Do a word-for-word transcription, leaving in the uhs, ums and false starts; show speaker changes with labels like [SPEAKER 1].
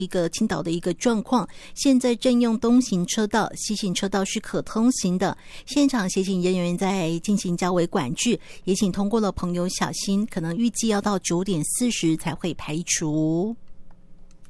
[SPEAKER 1] 一个倾倒的一个状况，现在正用东行车道，西行车道是可通行的。现场协警人员在进行交维管制，也请通过的朋友小心，可能预计要到九点四十才会排除。